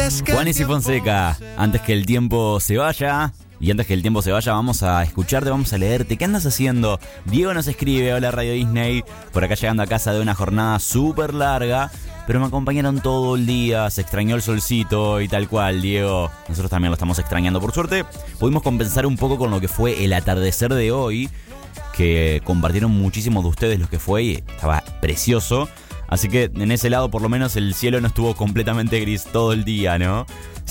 Juanes y Fonseca, antes que el tiempo se vaya. Y antes que el tiempo se vaya, vamos a escucharte, vamos a leerte. ¿Qué andas haciendo? Diego nos escribe: hola Radio Disney, por acá llegando a casa de una jornada súper larga, pero me acompañaron todo el día, se extrañó el solcito y tal cual, Diego. Nosotros también lo estamos extrañando. Por suerte, pudimos compensar un poco con lo que fue el atardecer de hoy, que compartieron muchísimos de ustedes los que fue y estaba precioso. Así que en ese lado por lo menos el cielo no estuvo completamente gris todo el día, ¿no?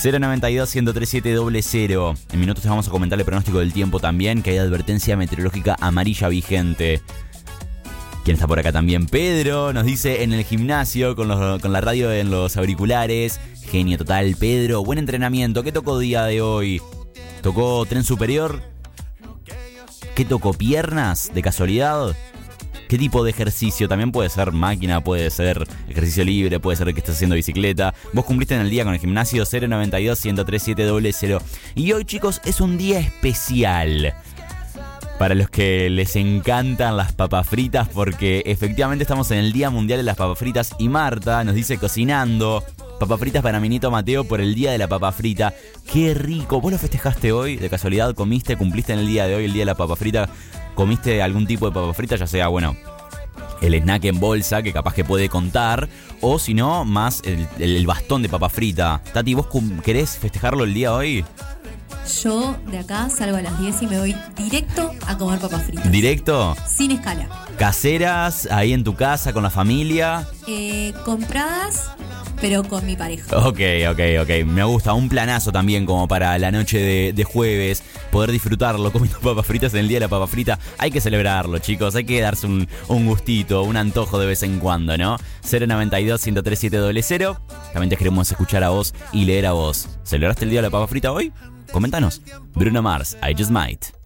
092-137-00. En minutos te vamos a comentar el pronóstico del tiempo también, que hay advertencia meteorológica amarilla vigente. ¿Quién está por acá también? Pedro nos dice: en el gimnasio con la radio en los auriculares. Genio total, Pedro. Buen entrenamiento. ¿Qué tocó día de hoy? ¿Tocó tren superior? ¿Qué tocó? ¿Piernas? ¿De casualidad? ¿Qué tipo de ejercicio? También puede ser máquina, puede ser ejercicio libre, puede ser que estés haciendo bicicleta. Vos cumpliste en el día con el gimnasio. 092-137-00. Y hoy, chicos, es un día especial para los que les encantan las papas fritas, porque efectivamente estamos en el Día Mundial de las Papas Fritas. Y Marta nos dice: cocinando papas fritas para mi nieto Mateo por el Día de la Papa Frita. ¡Qué rico! ¿Vos lo festejaste hoy? ¿De casualidad comiste, cumpliste en el día de hoy, el Día de la Papa Frita? ¿Comiste algún tipo de papa frita? Ya sea, bueno, el snack en bolsa, que capaz que puede contar, o si no, más el bastón de papa frita. Tati, ¿vos querés festejarlo el día de hoy? Yo de acá salgo a las 10 y me voy directo a comer papas fritas. ¿Directo? Sin escala. ¿Caseras, ahí en tu casa, con la familia? Compradas, pero con mi pareja. Ok. Me gusta. Un planazo también como para la noche de jueves. Poder disfrutarlo comiendo papas fritas en el día de la papa frita. Hay que celebrarlo, chicos. Hay que darse un gustito, un antojo de vez en cuando, ¿no? 092-137-00. También te queremos escuchar a vos y leer a vos. ¿Celebraste el día de la papa frita hoy? Coméntanos. Bruno Mars, I Just Might.